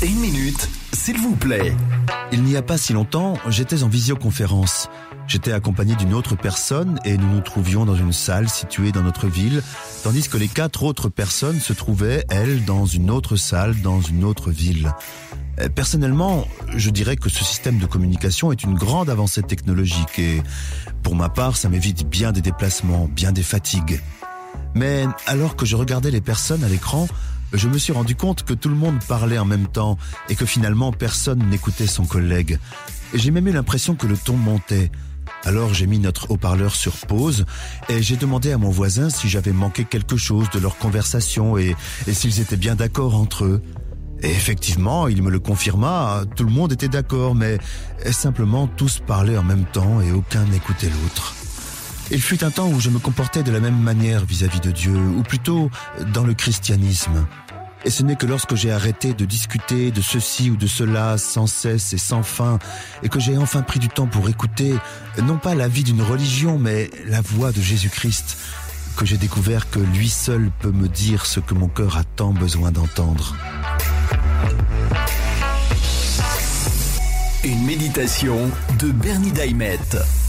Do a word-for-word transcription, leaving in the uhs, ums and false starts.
Une minute, s'il vous plaît. Il n'y a pas si longtemps, j'étais en visioconférence. J'étais accompagné d'une autre personne et nous nous trouvions dans une salle située dans notre ville, tandis que les quatre autres personnes se trouvaient, elles, dans une autre salle, dans une autre ville. Personnellement, je dirais que ce système de communication est une grande avancée technologique et, pour ma part, ça m'évite bien des déplacements, bien des fatigues. Mais alors que je regardais les personnes à l'écran, je me suis rendu compte que tout le monde parlait en même temps et que finalement personne n'écoutait son collègue. Et j'ai même eu l'impression que le ton montait. Alors j'ai mis notre haut-parleur sur pause et j'ai demandé à mon voisin si j'avais manqué quelque chose de leur conversation et, et s'ils étaient bien d'accord entre eux. Et effectivement, il me le confirma, tout le monde était d'accord, mais simplement tous parlaient en même temps et aucun n'écoutait l'autre. Il fut un temps où je me comportais de la même manière vis-à-vis de Dieu, ou plutôt dans le christianisme. Et ce n'est que lorsque j'ai arrêté de discuter de ceci ou de cela sans cesse et sans fin, et que j'ai enfin pris du temps pour écouter, non pas la vie d'une religion, mais la voix de Jésus-Christ, que j'ai découvert que lui seul peut me dire ce que mon cœur a tant besoin d'entendre. Une méditation de Bernie Daimet.